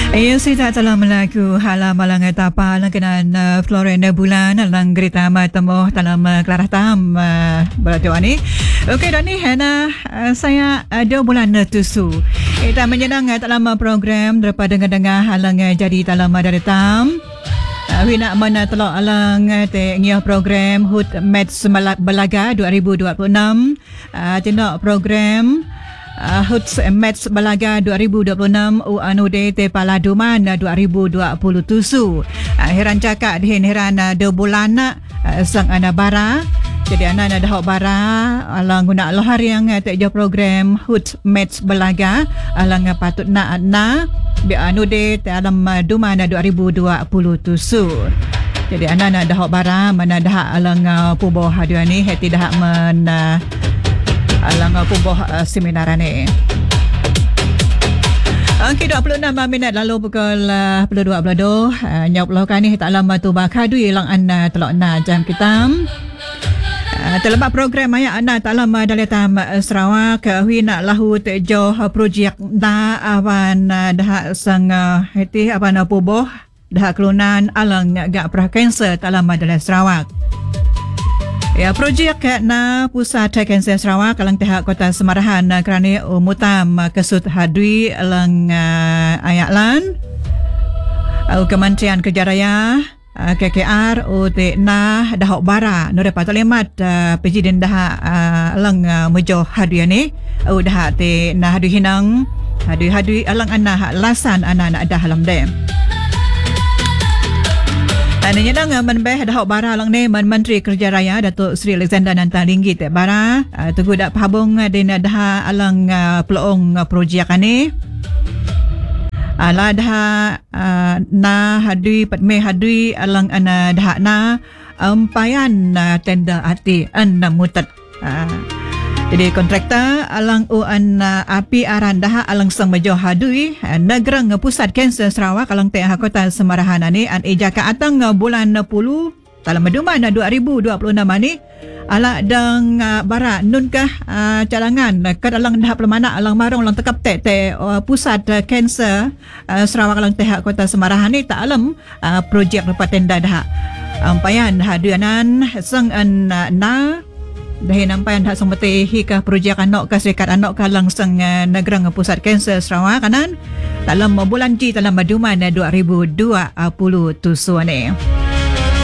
Ia sita telah melaku hala malang etapa langkanan Florenda bulan lang gerita temu dalam kelarah tam beratuan ni. Okey dan ni Hana saya 2 bulan tusu. Kita menyenang dalam program daripada dengar halang jadi dalam dari tam. Wina mana telok alang te ngia program HUT Match Belaga 2026. Tindak program HUT Match Belaga 2026 UANUD te Paladuman 2027. Heran cakap dihin heran 2 bulan sang ana bara. Jadi ana dah hok bara alang guna lohar yang te jo program HUT Match Belaga alang patut na bi anude te alam Duman 2027. Jadi ana dah hok bara mana dah alang puboh hadiah ni heti dah men alang puboh seminar ni. Okey 26 minit lalu pukul 22.22 nyap lokan ni tak lama tu bakadui lang anda telok na jam kita. Terlepas program ayat anak tak lama dalam Sarawak hui nak lahu tejo projek da awan dah sang heti awan puboh dah kelunan alang gak pra kanser tak lama dalam Sarawak. Ya projek na pusat kanser Sarawak alang tehak kota Semarahan kerana umutam kesut hadui alang ayatlan Kementerian Kerja Raya KKR OT na dahok bara no dapat lemat presiden dah alang mejo hadu ni dah te na hadu hinang hadu alang ana lasan ana nak dah halam dem. Tanya nang menbeh dahok bara alang ni Menteri Kerja Raya Datuk Seri Alexander Nantang Ringgit te bara tugu dak phabung dina dah alang peluang projek ni. Ala dah na hadui patme hadui alang ana dah na payan tenda ati an mutat. Jadi kontraktor alang an api aran dah alang sang mejo hadui negerang pusat kanser Sarawak alang teh kota Semarahan ni an ejaka atang bulan 10 dalam Duman 2026 ni ala dang bara nunkah calangan kad alang dah pelmana alang marong lang tekap te pusat kanser Sarawak alang teh kota Semarahan ni tak alam projek lepas tenda dah ampayan hadianan sang an na dah nampayan dah sang bete hika projek anak ka serikat anak ka lang sang negerang pusat kanser Sarawak kanan dalam bulan Ji dalam Duman 2020 tu suane.